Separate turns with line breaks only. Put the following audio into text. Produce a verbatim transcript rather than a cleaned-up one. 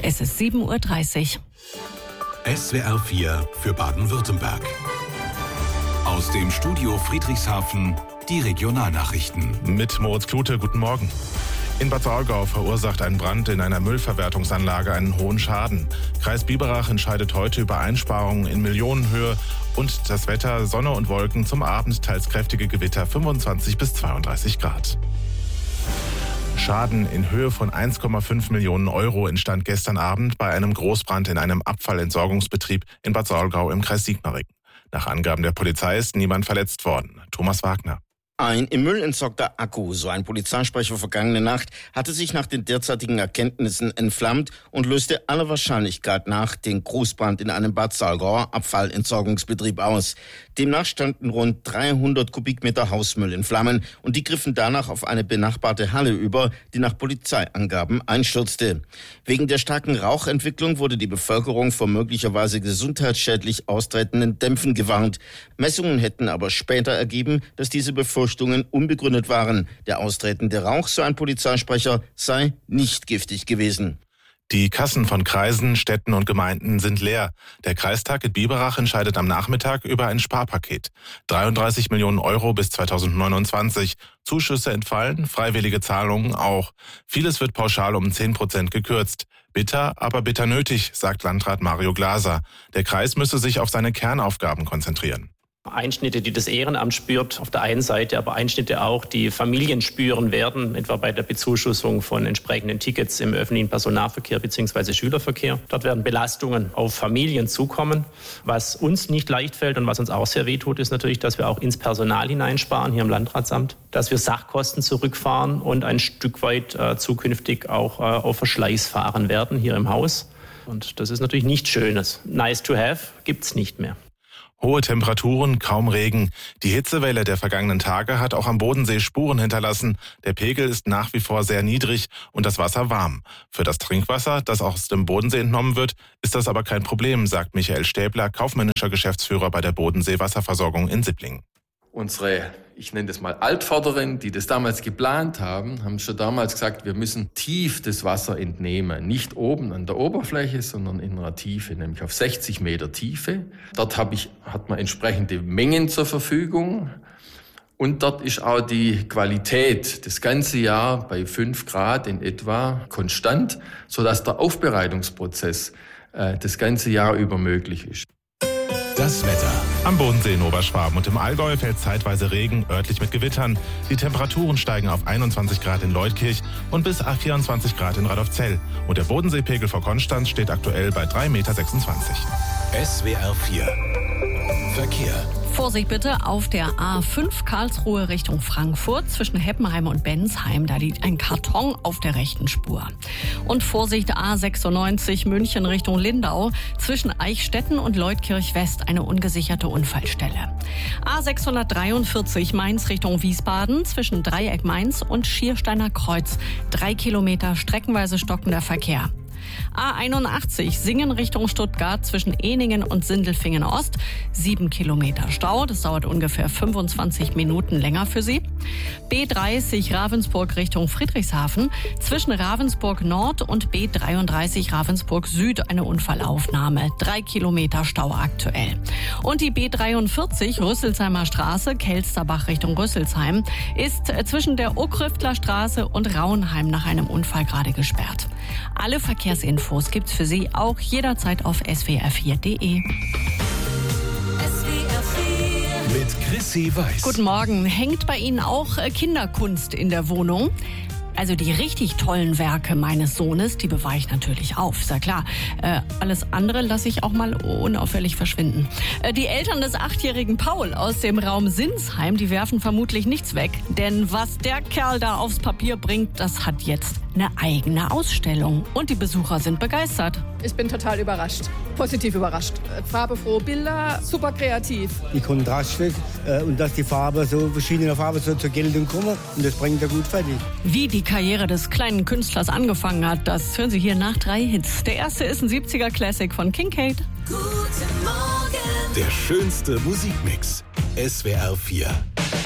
Es ist sieben Uhr dreißig.
S W R vier für Baden-Württemberg. Aus dem Studio Friedrichshafen die Regionalnachrichten.
Mit Moritz Klute, guten Morgen. In Bad Saulgau verursacht ein Brand in einer Müllverwertungsanlage einen hohen Schaden. Kreis Biberach entscheidet heute über Einsparungen in Millionenhöhe und das Wetter, Sonne und Wolken, zum Abend teils kräftige Gewitter, fünfundzwanzig bis zweiunddreißig Grad. Schaden in Höhe von eins Komma fünf Millionen Euro entstand gestern Abend bei einem Großbrand in einem Abfallentsorgungsbetrieb in Bad Saulgau im Kreis Sigmaringen. Nach Angaben der Polizei ist niemand verletzt worden. Thomas Wagner.
Ein im Müll entsorgter Akku, so ein Polizeisprecher vergangene Nacht, hatte sich nach den derzeitigen Erkenntnissen entflammt und löste aller Wahrscheinlichkeit nach den Großbrand in einem Bad Saulgauer Abfallentsorgungsbetrieb aus. Demnach standen rund dreihundert Kubikmeter Hausmüll in Flammen und die griffen danach auf eine benachbarte Halle über, die nach Polizeiangaben einstürzte. Wegen der starken Rauchentwicklung wurde die Bevölkerung vor möglicherweise gesundheitsschädlich austretenden Dämpfen gewarnt. Messungen hätten aber später ergeben, dass diese Befürchtungen unbegründet waren. Der austretende Rauch, so ein Polizeisprecher, sei nicht giftig gewesen.
Die Kassen von Kreisen, Städten und Gemeinden sind leer. Der Kreistag in Biberach entscheidet am Nachmittag über ein Sparpaket. dreiunddreißig Millionen Euro bis zweitausendneunundzwanzig. Zuschüsse entfallen, freiwillige Zahlungen auch. Vieles wird pauschal um zehn Prozent gekürzt. Bitter, aber bitter nötig, sagt Landrat Mario Glaser. Der Kreis müsse sich auf seine Kernaufgaben konzentrieren.
Einschnitte, die das Ehrenamt spürt, auf der einen Seite, aber Einschnitte auch, die Familien spüren werden, etwa bei der Bezuschussung von entsprechenden Tickets im öffentlichen Personennahverkehr bzw. Schülerverkehr. Dort werden Belastungen auf Familien zukommen. Was uns nicht leicht fällt und was uns auch sehr wehtut, ist natürlich, dass wir auch ins Personal hineinsparen, hier im Landratsamt, dass wir Sachkosten zurückfahren und ein Stück weit äh, zukünftig auch äh, auf Verschleiß fahren werden hier im Haus. Und das ist natürlich nichts Schönes. Nice to have gibt's nicht mehr.
Hohe Temperaturen, kaum Regen. Die Hitzewelle der vergangenen Tage hat auch am Bodensee Spuren hinterlassen. Der Pegel ist nach wie vor sehr niedrig und das Wasser warm. Für das Trinkwasser, das aus dem Bodensee entnommen wird, ist das aber kein Problem, sagt Michael Stäbler, kaufmännischer Geschäftsführer bei der Bodensee Wasserversorgung in Sipplingen.
Unsere, ich nenne das mal Altvorderen, die das damals geplant haben, haben schon damals gesagt, wir müssen tief das Wasser entnehmen. Nicht oben an der Oberfläche, sondern in einer Tiefe, nämlich auf sechzig Meter Tiefe. Dort habe ich, hat man entsprechende Mengen zur Verfügung. Und dort ist auch die Qualität das ganze Jahr bei fünf Grad in etwa konstant, sodass der Aufbereitungsprozess äh, das ganze Jahr über möglich ist.
Das Wetter.
Am Bodensee in Oberschwaben und im Allgäu fällt zeitweise Regen, örtlich mit Gewittern. Die Temperaturen steigen auf einundzwanzig Grad in Leutkirch und bis vierundzwanzig Grad in Radolfzell. Und der Bodenseepegel vor Konstanz steht aktuell bei drei Komma sechsundzwanzig Meter.
S W R vier. Verkehr.
Vorsicht bitte auf der A fünf Karlsruhe Richtung Frankfurt zwischen Heppenheim und Bensheim. Da liegt ein Karton auf der rechten Spur. Und Vorsicht A sechsundneunzig München Richtung Lindau zwischen Eichstätten und Leutkirch West eine ungesicherte Unfallstelle. A sechshundertdreiundvierzig Mainz Richtung Wiesbaden zwischen Dreieck Mainz und Schiersteiner Kreuz. Drei Kilometer streckenweise stockender Verkehr. A einundachtzig Singen Richtung Stuttgart zwischen Ehningen und Sindelfingen Ost. Sieben Kilometer Stau, das dauert ungefähr fünfundzwanzig Minuten länger für Sie. B dreißig Ravensburg Richtung Friedrichshafen zwischen Ravensburg Nord und B dreiunddreißig Ravensburg Süd eine Unfallaufnahme. Drei Kilometer Stau aktuell. Und die B dreiundvierzig Rüsselsheimer Straße, Kelsterbach Richtung Rüsselsheim, ist zwischen der Okrüftler Straße und Rauenheim nach einem Unfall gerade gesperrt. Alle Verkehrsinfos gibt's für Sie auch jederzeit auf S W R vier Punkt de.
Mit Chrissy Weiß.
Guten Morgen. Hängt bei Ihnen auch Kinderkunst in der Wohnung? Also die richtig tollen Werke meines Sohnes, die bewahre ich natürlich auf, ist ja klar. Äh, alles andere lasse ich auch mal unauffällig verschwinden. Äh, die Eltern des achtjährigen Paul aus dem Raum Sinsheim, die werfen vermutlich nichts weg. Denn was der Kerl da aufs Papier bringt, das hat jetzt eine eigene Ausstellung. Und die Besucher sind begeistert.
Ich bin total überrascht, positiv überrascht. Farbefrohe Bilder, super kreativ.
Die Kontraste äh, und dass die Farbe so verschiedene Farben so zur Geltung kommen und das bringt er gut fertig.
Wie die Karriere des kleinen Künstlers angefangen hat, das hören Sie hier nach drei Hits. Der erste ist ein siebziger Classic von Kincaid.
Guten Morgen. Der schönste Musikmix. S W R vier.